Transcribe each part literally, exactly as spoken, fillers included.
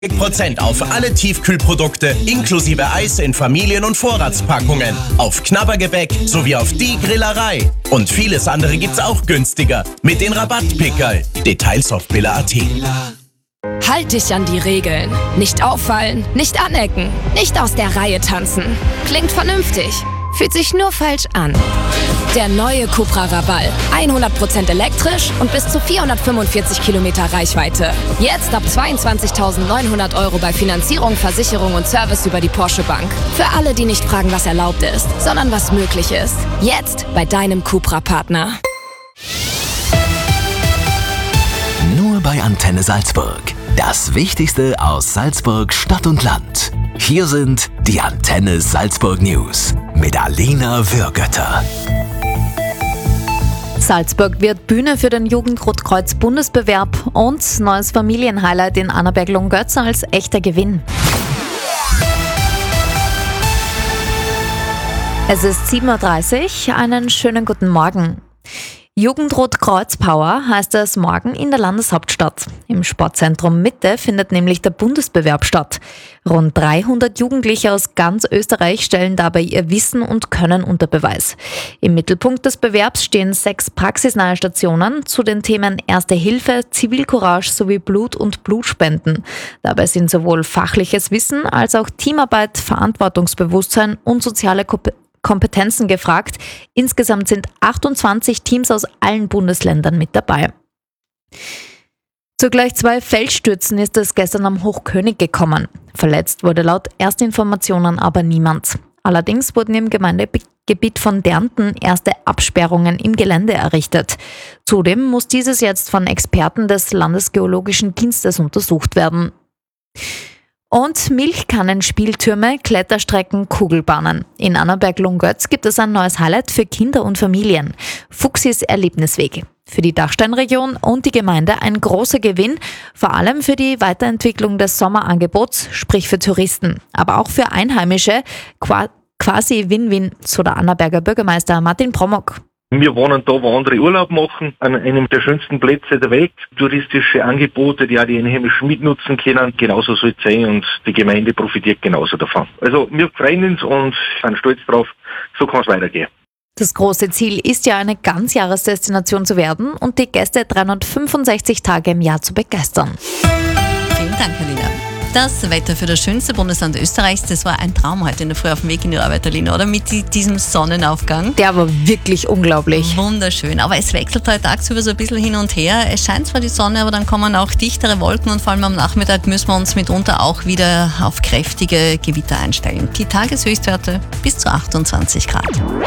Prozent auf alle Tiefkühlprodukte inklusive Eis in Familien- und Vorratspackungen, auf Knabbergebäck sowie auf die Grillerei. Und vieles andere gibt's auch günstiger mit den Rabattpickerl. Details auf billa punkt at. Halt dich an die Regeln. Nicht auffallen, nicht anecken, nicht aus der Reihe tanzen. Klingt vernünftig, fühlt sich nur falsch an. Der neue Cupra Raval. hundert Prozent elektrisch und bis zu vierhundertfünfundvierzig Kilometer Reichweite. Jetzt ab zweiundzwanzigtausendneunhundert Euro bei Finanzierung, Versicherung und Service über die Porsche Bank. Für alle, die nicht fragen, was erlaubt ist, sondern was möglich ist. Jetzt bei deinem Cupra-Partner. Nur bei Antenne Salzburg. Das Wichtigste aus Salzburg Stadt und Land. Hier sind die Antenne Salzburg News mit Alina Würgötter. Salzburg wird Bühne für den Jugendrotkreuz-Bundesbewerb und neues Familienhighlight in Annaberg-Lungötz als echter Gewinn. Es ist sieben Uhr dreißig, einen schönen guten Morgen. Jugendrotkreuz Power heißt es morgen in der Landeshauptstadt. Im Sportzentrum Mitte findet nämlich der Bundesbewerb statt. Rund dreihundert Jugendliche aus ganz Österreich stellen dabei ihr Wissen und Können unter Beweis. Im Mittelpunkt des Bewerbs stehen sechs praxisnahe Stationen zu den Themen Erste Hilfe, Zivilcourage sowie Blut- und Blutspenden. Dabei sind sowohl fachliches Wissen als auch Teamarbeit, Verantwortungsbewusstsein und soziale Kompetenzen Kompetenzen gefragt. Insgesamt sind achtundzwanzig Teams aus allen Bundesländern mit dabei. Zu gleich zwei Felsstürzen ist es gestern am Hochkönig gekommen. Verletzt wurde laut Erstinformationen aber niemand. Allerdings wurden im Gemeindegebiet von Dernten erste Absperrungen im Gelände errichtet. Zudem muss dieses jetzt von Experten des Landesgeologischen Dienstes untersucht werden. Und Milchkannenspieltürme, Kletterstrecken, Kugelbahnen. In Annaberg-Lungötz gibt es ein neues Highlight für Kinder und Familien. Fuchsis Erlebnisweg. Für die Dachsteinregion und die Gemeinde ein großer Gewinn, vor allem für die Weiterentwicklung des Sommerangebots, sprich für Touristen, aber auch für Einheimische, quasi Win-Win, so der Annaberger Bürgermeister Martin Promok. Wir wohnen da, wo andere Urlaub machen, an einem der schönsten Plätze der Welt. Touristische Angebote, die auch die Einheimischen mitnutzen können. Genauso soll es sein und die Gemeinde profitiert genauso davon. Also wir freuen uns und sind stolz drauf, so kann es weitergehen. Das große Ziel ist ja, eine Ganzjahresdestination zu werden und die Gäste dreihundertfünfundsechzig Tage im Jahr zu begeistern. Vielen Dank, Alina. Das Wetter für das schönste Bundesland Österreichs, das war ein Traum heute in der Früh auf dem Weg in die Arbeit, Alina, oder? Mit diesem Sonnenaufgang. Der war wirklich unglaublich. Wunderschön, aber es wechselt heute tagsüber so ein bisschen hin und her. Es scheint zwar die Sonne, aber dann kommen auch dichtere Wolken und vor allem am Nachmittag müssen wir uns mitunter auch wieder auf kräftige Gewitter einstellen. Die Tageshöchstwerte bis zu achtundzwanzig Grad.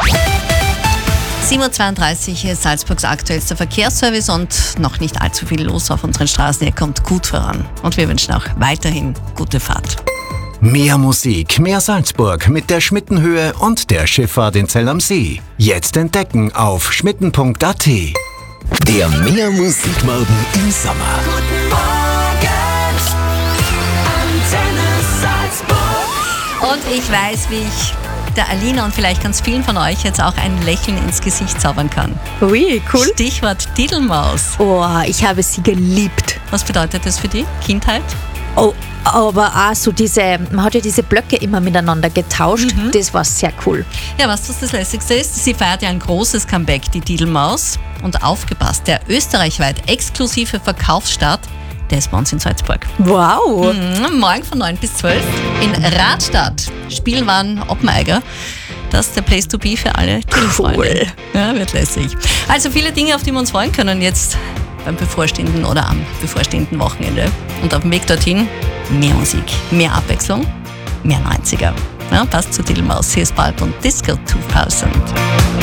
sieben Uhr zweiunddreißig ist Salzburgs aktuellster Verkehrsservice und noch nicht allzu viel los auf unseren Straßen. Ihr kommt gut voran und wir wünschen auch weiterhin gute Fahrt. Mehr Musik, mehr Salzburg mit der Schmittenhöhe und der Schifffahrt in Zell am See. Jetzt entdecken auf schmitten punkt at. Der Mehr Musikmorgen im Sommer. Guten Morgen, Antenne Salzburg. Und ich weiß, wie ich der Alina und vielleicht ganz vielen von euch jetzt auch ein Lächeln ins Gesicht zaubern kann. Ui, cool. Stichwort Diddlemaus. Oh, ich habe sie geliebt. Was bedeutet das für die Kindheit? Oh, aber auch so diese, man hat ja diese Blöcke immer miteinander getauscht. Mhm. Das war sehr cool. Ja, weißt du, was das Lässigste ist? Sie feiert ja ein großes Comeback, die Diddlemaus. Und aufgepasst, der österreichweit exklusive Verkaufsstart, der ist bei uns in Salzburg. Wow! Mhm, morgen von neun bis zwölf in Radstadt. Spielwaren Oppeneiger. Das ist der Place to be für alle Diddlfreunde. Cool. Ja, wird lässig. Also viele Dinge, auf die wir uns freuen können jetzt beim bevorstehenden oder am bevorstehenden Wochenende. Und auf dem Weg dorthin mehr Musik, mehr Abwechslung, mehr neunziger. Ja, passt zu Diddlemaus. Hier ist bald und Disco zweitausend.